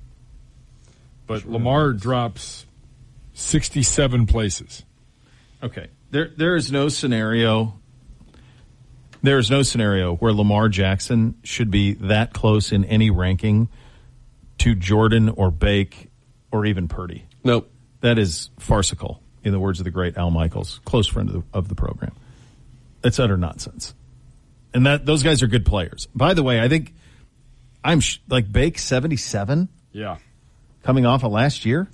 But Lamar drops sixty-seven places. okay. There, there is no scenario. There is no scenario where Lamar Jackson should be that close in any ranking to Jordan or Bake or even Purdy. Nope. That is farcical, in the words of the great Al Michaels, close friend of the, of the program. That's utter nonsense. And that those guys are good players. By the way, I think I'm sh- like Bake seventy-seven Yeah. coming off of last year.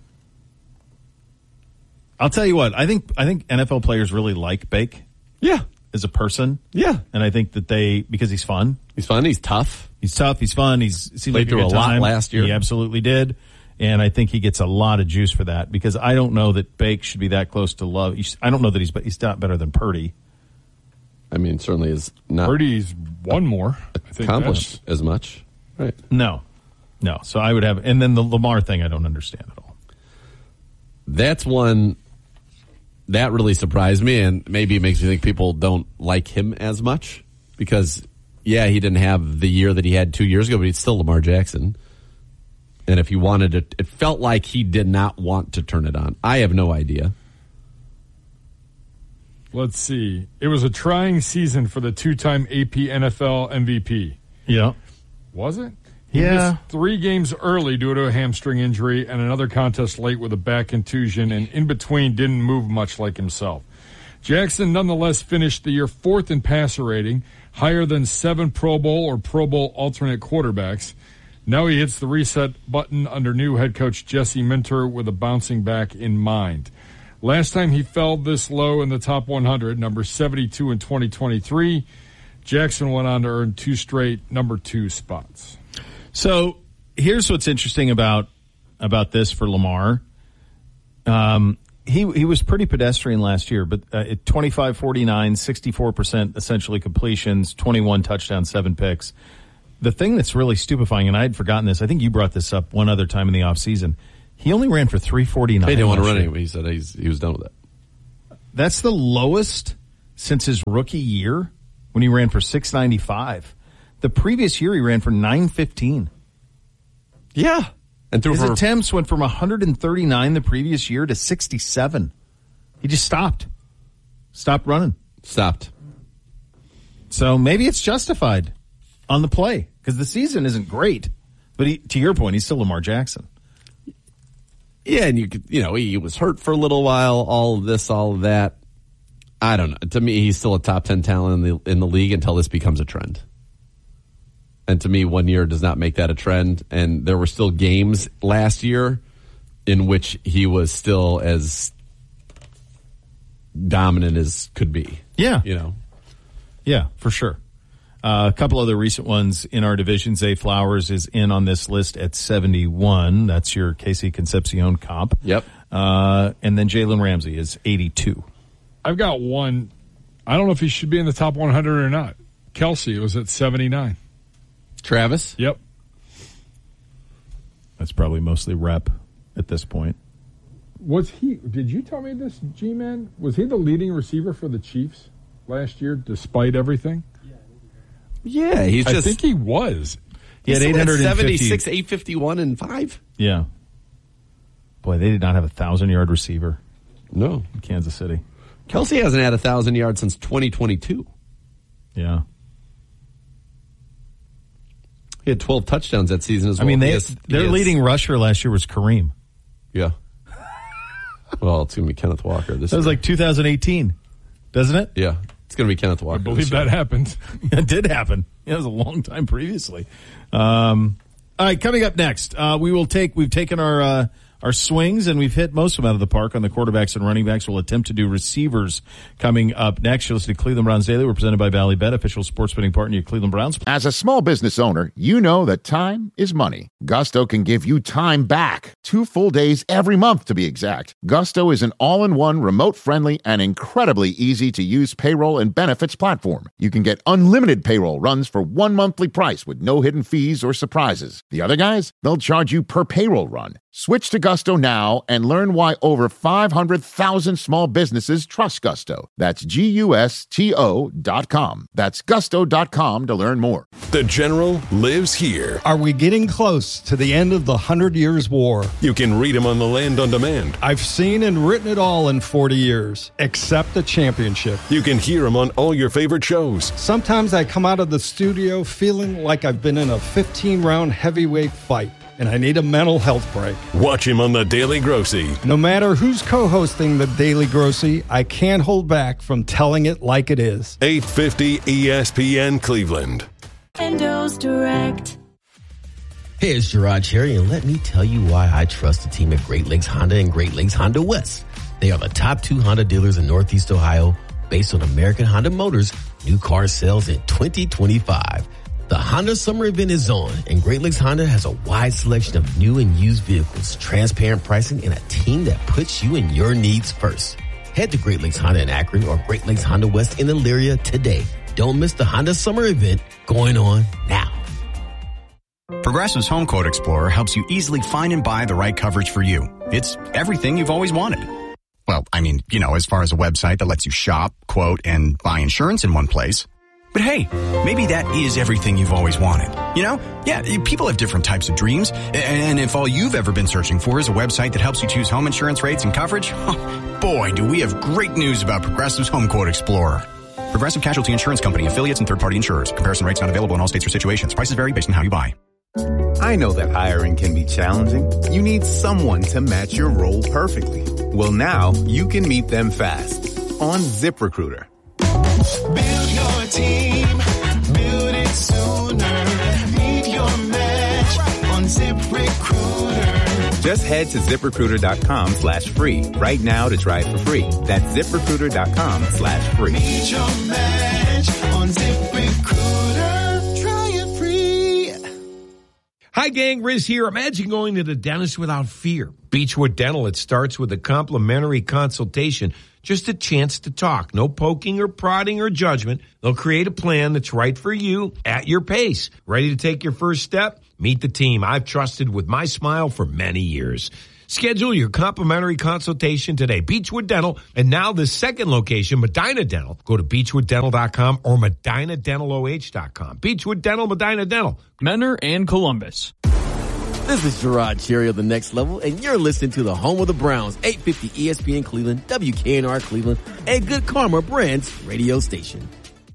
I'll tell you what, I think I think N F L players really like Bake. Yeah. As a person. Yeah. And I think that they, because he's fun. He's fun. He's tough. He's tough. He's fun. He's seemed Played like through a, good a lot time. last year. He absolutely did. And I think he gets a lot of juice for that because I don't know that Bake should be that close to Love. He's, I don't know that he's, he's not better than Purdy. I mean, certainly is not Purdy's one more. I think accomplished as much. Right. No. No. So I would have, and then the Lamar thing I don't understand at all. That's one that really surprised me, and maybe it makes me think people don't like him as much because, yeah, he didn't have the year that he had two years ago, but he's still Lamar Jackson. And if he wanted to, it felt like he did not want to turn it on. I have no idea. Let's see. It was a trying season for the two-time A P N F L M V P. Yeah. Was it? He Yeah. missed three games early due to a hamstring injury and another contest late with a back contusion, and in between didn't move much like himself. Jackson nonetheless finished the year fourth in passer rating, higher than seven Pro Bowl or Pro Bowl alternate quarterbacks. Now he hits the reset button under new head coach Jesse Minter with a bouncing back in mind. Last time he fell this low in the top one hundred, number seventy-two in twenty twenty-three. Jackson went on to earn two straight number two spots. So here's what's interesting about about this for Lamar. Um, he he was pretty pedestrian last year, but uh, at twenty-five forty-nine, sixty-four percent essentially completions, twenty-one touchdowns, seven picks. The thing that's really stupefying, and I had forgotten this, I think you brought this up one other time in the offseason, he only ran for three forty-nine. He didn't want to run anyway. He said he's, he was done with it. That's the lowest since his rookie year when he ran for six ninety-five. The previous year he ran for nine fifteen. Yeah. And threw his for attempts went from one hundred thirty-nine the previous year to sixty-seven. He just stopped. Stopped running. Stopped. So maybe it's justified on the play because the season isn't great. But he, to your point, he's still Lamar Jackson. Yeah, and you could, you know, he was hurt for a little while, all of this, all of that. I don't know. To me, he's still a top ten talent in the in the league until this becomes a trend. And to me, one year does not make that a trend. And there were still games last year in which he was still as dominant as could be. Yeah. You know? Yeah, for sure. Uh, a couple other recent ones in our division. Zay Flowers is in on this list at seventy-one. That's your K C Concepcion comp. Yep. Uh, and then Jalen Ramsey is eighty-two. I've got one. I don't know if he should be in the top one hundred or not. Kelsey was at seventy-nine. Travis? Yep. That's probably mostly rep at this point. Was he, did you tell me this, G-Man? Was he the leading receiver for the Chiefs last year despite everything? Yeah, he's just. I think he was. He had eight hundred seventy-six, eight fifty-one, and five. Yeah. Boy, they did not have a thousand-yard receiver. No. In Kansas City. Kelsey hasn't had a thousand yards since twenty twenty-two. Yeah. He had twelve touchdowns that season as well. I mean, they, has, their has, leading rusher last year was Kareem. Yeah. Well, it's going to be Kenneth Walker. This that was year. like two thousand eighteen, doesn't it? Yeah. It's going to be Kenneth Walker. I believe that happened. It did happen. It was a long time previously. Um, all right, coming up next, uh, we will take, we've taken our, uh, our swings, and we've hit most of them out of the park on the quarterbacks and running backs. We'll attempt to do receivers coming up next. You'll listen to Cleveland Browns Daily. We're presented by Valley Bet, official sports betting partner of Cleveland Browns. As a small business owner, you know that time is money. Gusto can give you time back. Two full days every month, to be exact. Gusto is an all-in-one, remote-friendly, and incredibly easy-to-use payroll and benefits platform. You can get unlimited payroll runs for one monthly price with no hidden fees or surprises. The other guys, they'll charge you per payroll run. Switch to Gusto now and learn why over five hundred thousand small businesses trust Gusto. That's G U S T O dot com. That's gusto dot com to learn more. The General lives here. Are we getting close to the end of the Hundred Years' War? You can read him on the Land on Demand. I've seen and written it all in forty years, except the championship. You can hear him on all your favorite shows. Sometimes I come out of the studio feeling like I've been in a fifteen-round heavyweight fight, and I need a mental health break. Watch him on The Daily Grossy. No matter who's co-hosting The Daily Grossy, I can't hold back from telling it like it is. eight fifty E S P N Cleveland. Endo's Direct. Hey, it's Gerard Cherry, and let me tell you why I trust the team at Great Lakes Honda and Great Lakes Honda West. They are the top two Honda dealers in Northeast Ohio, based on American Honda Motors' new car sales in twenty twenty-five. The Honda Summer Event is on, and Great Lakes Honda has a wide selection of new and used vehicles, transparent pricing, and a team that puts you and your needs first. Head to Great Lakes Honda in Akron or Great Lakes Honda West in Elyria today. Don't miss the Honda Summer Event going on now. Progressive's Home Quote Explorer helps you easily find and buy the right coverage for you. It's everything you've always wanted. Well, I mean, you know, as far as a website that lets you shop, quote, and buy insurance in one place. But hey, maybe that is everything you've always wanted. You know? Yeah, people have different types of dreams. And if all you've ever been searching for is a website that helps you choose home insurance rates and coverage, oh, boy, do we have great news about Progressive's Home Quote Explorer. Progressive Casualty Insurance Company, affiliates, and third-party insurers. Comparison rates not available in all states or situations. Prices vary based on how you buy. I know that hiring can be challenging. You need someone to match your role perfectly. Well, now you can meet them fast on ZipRecruiter. Build your team, build it sooner. Meet your match on ZipRecruiter. Just head to ZipRecruiter.com slash free right now to try it for free. That's ZipRecruiter.com slash free. Meet your match on ZipRecruiter. Hi, gang. Riz here. Imagine going to the dentist without fear. Beechwood Dental, it starts with a complimentary consultation, just a chance to talk. No poking or prodding or judgment. They'll create a plan that's right for you at your pace. Ready to take your first step? Meet the team I've trusted with my smile for many years. Schedule your complimentary consultation today. Beechwood Dental, and now the second location, Medina Dental. Go to beechwood dental dot com or medina dental o h dot com. Beechwood Dental, Medina Dental. Menor and Columbus. This is Gerard Cherry of The Next Level, and you're listening to the home of the Browns, eight fifty E S P N Cleveland, W K N R Cleveland, and Good Karma Brands radio station.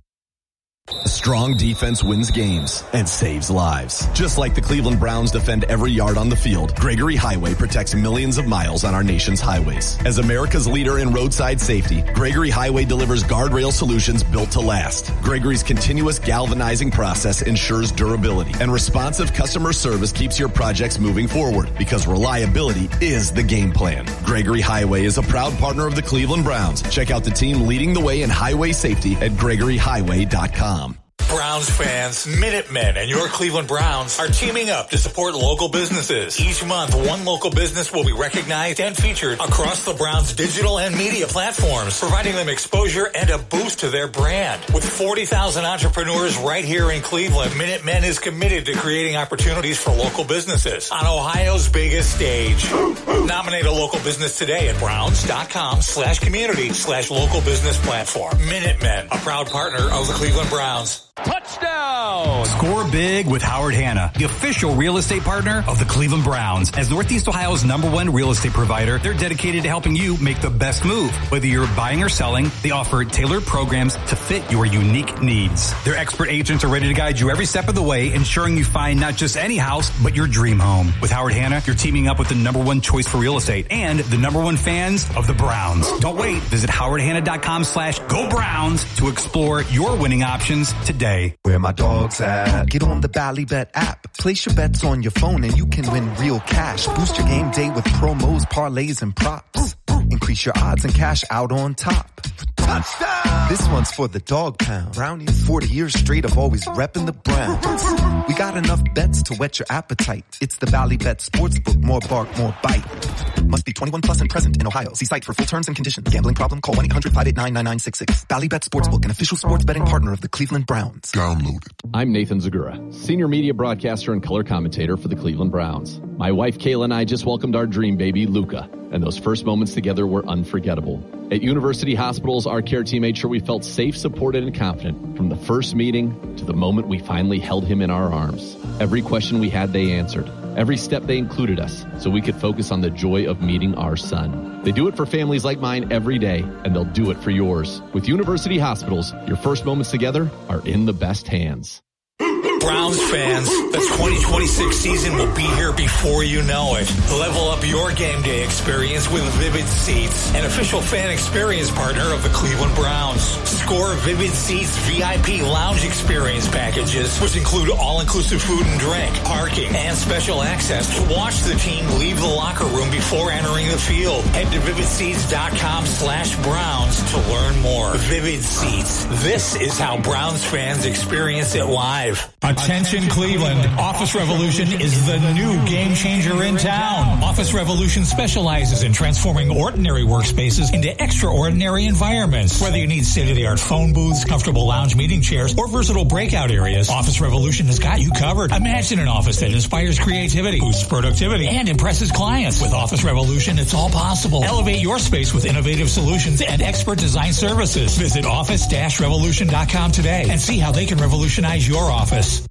A strong defense wins games and saves lives. Just like the Cleveland Browns defend every yard on the field, Gregory Highway protects millions of miles on our nation's highways. As America's leader in roadside safety, Gregory Highway delivers guardrail solutions built to last. Gregory's continuous galvanizing process ensures durability, and responsive customer service keeps your projects moving forward, because reliability is the game plan. Gregory Highway is a proud partner of the Cleveland Browns. Check out the team leading the way in highway safety at gregory highway dot com. Browns fans, Minutemen, and your Cleveland Browns are teaming up to support local businesses. Each month, one local business will be recognized and featured across the Browns' digital and media platforms, providing them exposure and a boost to their brand. With forty thousand entrepreneurs right here in Cleveland, Minutemen is committed to creating opportunities for local businesses on Ohio's biggest stage. Nominate a local business today at browns.com slash community slash local business platform. Minutemen, a proud partner of the Cleveland Browns. Touchdown! Score big with Howard Hanna, the official real estate partner of the Cleveland Browns. As Northeast Ohio's number one real estate provider, they're dedicated to helping you make the best move. Whether you're buying or selling, they offer tailored programs to fit your unique needs. Their expert agents are ready to guide you every step of the way, ensuring you find not just any house, but your dream home. With Howard Hanna, you're teaming up with the number one choice for real estate and the number one fans of the Browns. Don't wait. Visit howard hanna dot com slash go Browns to explore your winning options today. Where my dog's at. Get on the Ballybet app. Place your bets on your phone and you can win real cash. Boost your game day with promos, parlays, and props. Increase your odds and cash out on top. Touchdown! This one's for the dog pound. Brownies, forty years straight of always repping the Browns. We got enough bets to whet your appetite. It's the Ballybet Sportsbook. More bark, more bite. Must be twenty-one plus and present in Ohio. See site for full terms and conditions. Gambling problem? Call one eight hundred five eight nine nine nine six six. Ballybet Sportsbook, an official sports betting partner of the Cleveland Browns. Download it. I'm Nathan Zagura, senior media broadcaster and color commentator for the Cleveland Browns. My wife Kayla and I just welcomed our dream baby, Luca, and those first moments together were unforgettable. At University Hospitals, our care team made sure we felt safe, supported, and confident from the first meeting to the moment we finally held him in our arms. Every question we had, they answered. Every step, they included us so we could focus on the joy of meeting our son. They do it for families like mine every day, and they'll do it for yours. With University Hospitals, your first moments together are in the best hands. Browns fans, the twenty twenty-six season will be here before you know it. Level up your game day experience with Vivid Seats, an official fan experience partner of the Cleveland Browns. Score Vivid Seats V I P lounge experience packages, which include all-inclusive food and drink, parking, and special access to watch the team leave the locker room before entering the field. Head to vivid seats dot com slash Browns to learn more. Vivid Seats. This is how Browns fans experience it live. Attention Cleveland, Office Revolution is the new game changer in town. Office Revolution specializes in transforming ordinary workspaces into extraordinary environments. Whether you need state-of-the-art phone booths, comfortable lounge meeting chairs, or versatile breakout areas, Office Revolution has got you covered. Imagine an office that inspires creativity, boosts productivity, and impresses clients. With Office Revolution, it's all possible. Elevate your space with innovative solutions and expert design services. Visit office dash revolution dot com today and see how they can revolutionize your office.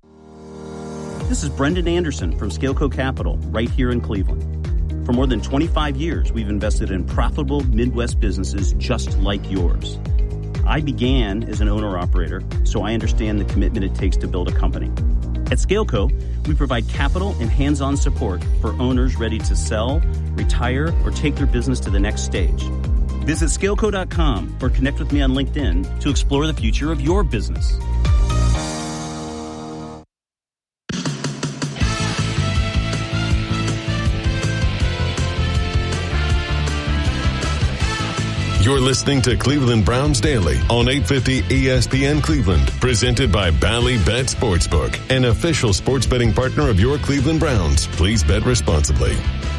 This is Brendan Anderson from Scaleco Capital, right here in Cleveland. For more than twenty-five years, we've invested in profitable Midwest businesses just like yours. I began as an owner-operator, so I understand the commitment it takes to build a company. At Scaleco, we provide capital and hands-on support for owners ready to sell, retire, or take their business to the next stage. Visit scaleco dot com or connect with me on LinkedIn to explore the future of your business. You're listening to Cleveland Browns Daily on eight fifty E S P N Cleveland, presented by Bally Bet Sportsbook, an official sports betting partner of your Cleveland Browns. Please bet responsibly.